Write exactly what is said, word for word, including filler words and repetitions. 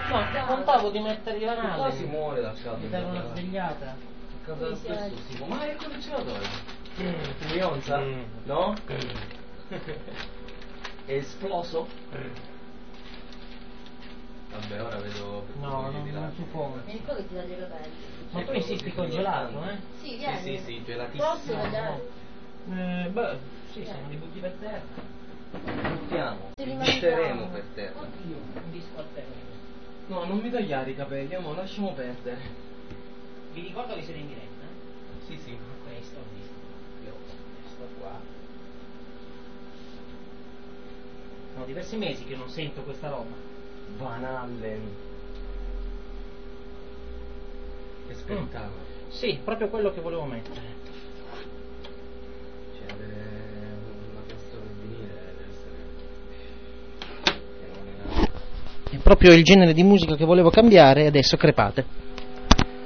No, contavo di mettere i Qua vanali. si muore dal caldo. Mi dare una svegliata. A casa del questo si muore. Ma è come ce la togli? Mm. Mionza? Mm. No? Mm. È esploso? Vabbè, ora vedo... No, non, non si può. Vieni qua che ti taglio i capelli. Ma tu insisti col gelato, eh? Sì, Sì, vieni. sì, sì, gelatissimo. Posso tagliare? Eh, beh, sì, se non li butti per terra. Buttiamo, Li li mangiamo. butteremo per terra. Oddio, un disco a terra. No, non mi tagliare i capelli, amo, lasciamo perdere. Vi ricordo che siete in diretta? Eh? Sì, sì. Questo, visto. Io sto qua. Sono diversi mesi che non sento questa roba. Van Allen. Che spettacolo. Mm. Sì, proprio quello che volevo mettere. Cioè, avere una piastra per venire deve essere fenomenale. È proprio il genere di musica che volevo cambiare e adesso crepate.